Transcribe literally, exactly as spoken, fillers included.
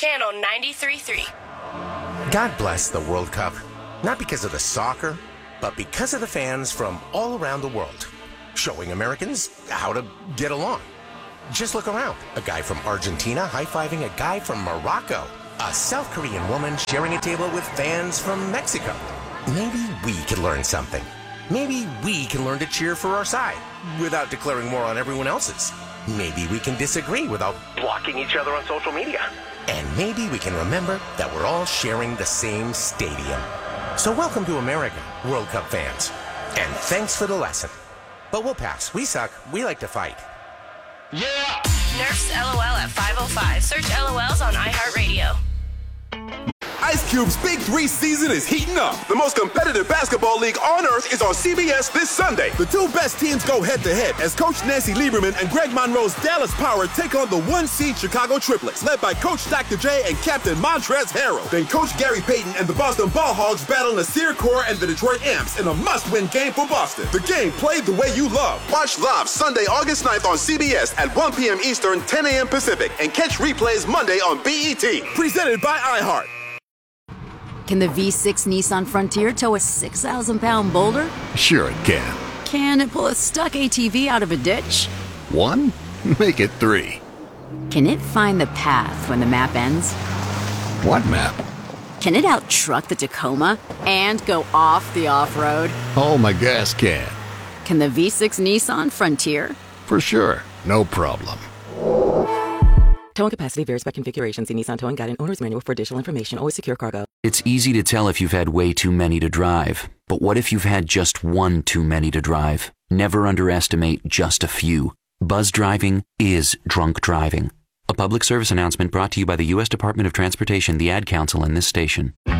Channel ninety-three point three. God bless the World Cup. Not because of the soccer, but because of the fans from all around the world, showing Americans how to get along. Just look around. A guy from Argentina high-fiving a guy from Morocco. A South Korean woman sharing a table with fans from Mexico. Maybe we could learn something. Maybe we can learn to cheer for our side without declaring war on everyone else's. Maybe we can disagree without blocking each other on social media. And maybe we can remember that we're all sharing the same stadium. So welcome to America, World Cup fans. And thanks for the lesson. But we'll pass. We suck. We like to fight. Yeah! Nerf's LOL at five oh five. Search L O Ls on iHeartRadio. Ice Cube's Big Three season is heating up. The most competitive basketball league on earth is on C B S this Sunday. The two best teams go head-to-head as Coach Nancy Lieberman and Greg Monroe's Dallas Power take on the one-seed Chicago Triplets, led by Coach Doctor J and Captain Montrezl Harrell. Then Coach Gary Payton and the Boston Ball Hogs battle Nasir Kaur and the Detroit Amps in a must-win game for Boston. The game played the way you love. Watch live Sunday, August ninth on C B S at one p.m. Eastern, ten a.m. Pacific, and catch replays Monday on B E T. Presented by iHeart. Can the V six Nissan Frontier tow a six thousand pound boulder? Sure it can. Can it pull a stuck A T V out of a ditch? One? Make it three. Can it find the path when the map ends? What map? Can it out-truck the Tacoma and go off the off-road? Oh, my gas can. Can the V six Nissan Frontier? For sure. No problem. Towing capacity varies by configuration. See Nissan Towing Guide and Owner's Manual for additional information. Always secure cargo. It's easy to tell if you've had way too many to drive. But what if you've had just one too many to drive? Never underestimate just a few. Buzz driving is drunk driving. A public service announcement brought to you by the U S Department of Transportation, the Ad Council, and this station.